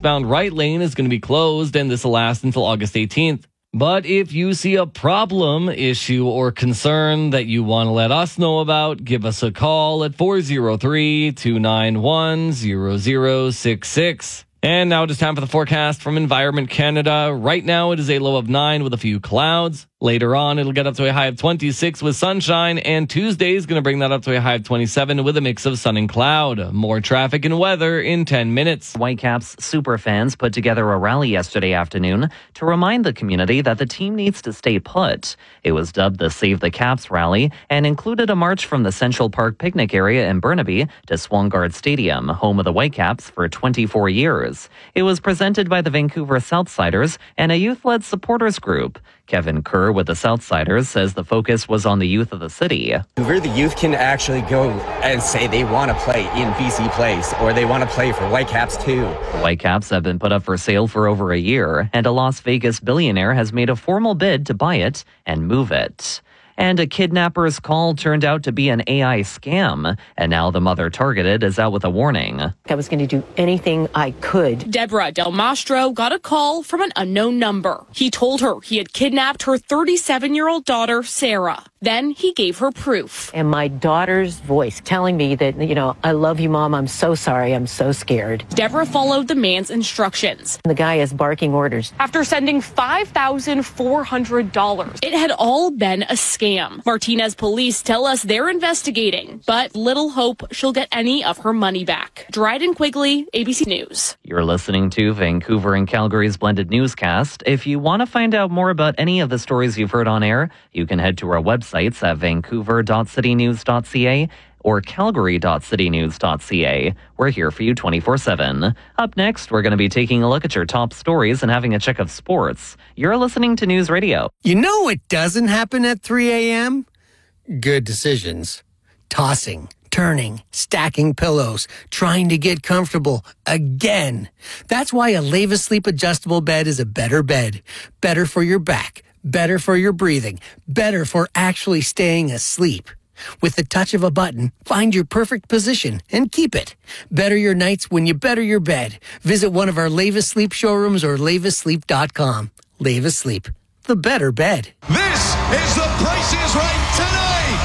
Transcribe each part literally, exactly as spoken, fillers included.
westbound right lane is going to be closed, and this will last until August eighteenth. But if you see a problem, issue, or concern that you want to let us know about, give us a call at four oh three, two nine one, zero zero six six. And now it is time for the forecast from Environment Canada. Right now it is a low of nine with a few clouds. Later on, it'll get up to a high of twenty-six with sunshine, and Tuesday is going to bring that up to a high of twenty-seven with a mix of sun and cloud. More traffic and weather in ten minutes. Whitecaps superfans put together a rally yesterday afternoon to remind the community that the team needs to stay put. It was dubbed the Save the Caps rally and included a march from the Central Park picnic area in Burnaby to Swangard Stadium, home of the Whitecaps for twenty-four years. It was presented by the Vancouver Southsiders and a youth-led supporters group. Kevin Kerr with the Southsiders says the focus was on the youth of the city. Where the youth can actually go and say they want to play in B C Place or they want to play for Whitecaps too. The Whitecaps have been put up for sale for over a year, and a Las Vegas billionaire has made a formal bid to buy it and move it. And a kidnapper's call turned out to be an A I scam, and now the mother targeted is out with a warning. I was going to do anything I could. Deborah Del Mastro got a call from an unknown number. He told her he had kidnapped her thirty-seven-year-old daughter, Sarah. Then he gave her proof. And my daughter's voice telling me that, you know, I love you, Mom. I'm so sorry. I'm so scared. Deborah followed the man's instructions. The guy is barking orders. After sending five thousand four hundred dollars, it had all been a scam. Martinez police tell us they're investigating, but little hope she'll get any of her money back. Dryden Quigley, A B C News. You're listening to Vancouver and Calgary's blended newscast. If you want to find out more about any of the stories you've heard on air, you can head to our websites at vancouver dot city news dot c a or calgary dot city news dot c a. We're here for you twenty-four seven. Up next, we're going to be taking a look at your top stories and having a check of sports. You're listening to News Radio. You know what doesn't happen at three a.m.? Good decisions. Tossing, turning, stacking pillows, trying to get comfortable again. That's why a Leva Sleep adjustable bed is a better bed. Better for your back, better for your breathing, better for actually staying asleep. With the touch of a button, find your perfect position and keep it. Better your nights when you better your bed. Visit one of our Leva Sleep showrooms or leva sleep dot com. Leva Sleep, the better bed. This is The Price is Right tonight.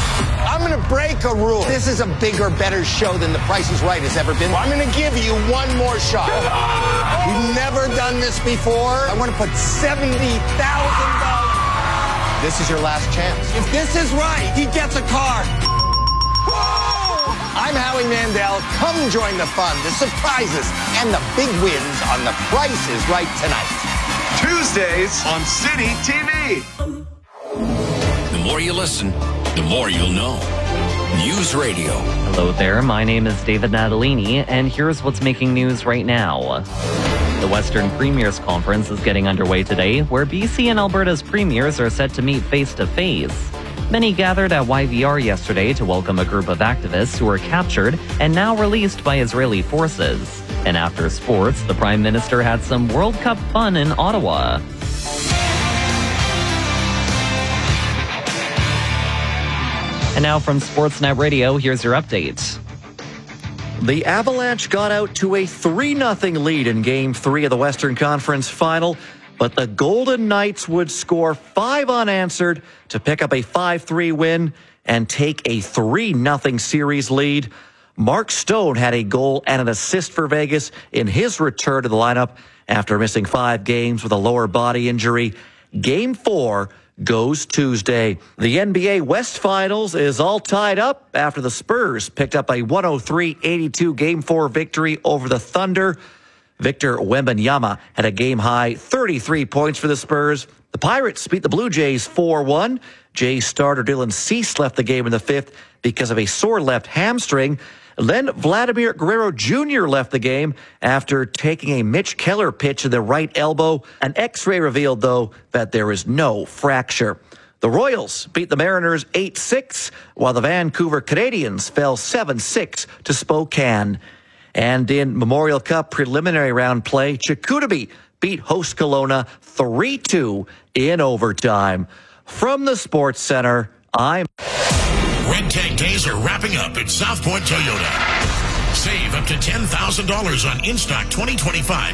I'm going to break a rule. This is a bigger, better show than The Price is Right has ever been. I'm going to give you one more shot. We've never done this before. I want to put seventy thousand dollars. This is your last chance. If this is right, he gets a car. Whoa! I'm Howie Mandel. Come join the fun, the surprises, and the big wins on The Price is Right tonight. Tuesdays on City T V. The more you listen, the more you'll know. News Radio. Hello there, my name is David Natalini, and here's what's making news right now. The Western Premiers Conference is getting underway today, where B C and Alberta's premiers are set to meet face-to-face. Many gathered at Y V R yesterday to welcome a group of activists who were captured and now released by Israeli forces. And after sports, the Prime Minister had some World Cup fun in Ottawa. And now from Sportsnet Radio, here's your update. The Avalanche got out to a three nothing lead in Game three of the Western Conference Final, but the Golden Knights would score five unanswered to pick up a five three win and take a three nothing series lead. Mark Stone had a goal and an assist for Vegas in his return to the lineup after missing five games with a lower body injury. Game four goes Tuesday. The N B A West Finals is all tied up after the Spurs picked up a one oh three eighty-two Game four victory over the Thunder. Victor Wembanyama had a game-high thirty-three points for the Spurs. The Pirates beat the Blue Jays four one. Jays starter Dylan Cease left the game in the fifth because of a sore left hamstring. Then Vladimir Guerrero Junior left the game after taking a Mitch Keller pitch in the right elbow. An X-ray revealed, though, that there is no fracture. The Royals beat the Mariners eight six, while the Vancouver Canadians fell seven six to Spokane. And in Memorial Cup preliminary round play, Chicoutimi beat host Kelowna three two in overtime. From the Sports Center, I'm... Red Tag Days are wrapping up at South Point Toyota. Save up to ten thousand dollars on in-stock twenty twenty-five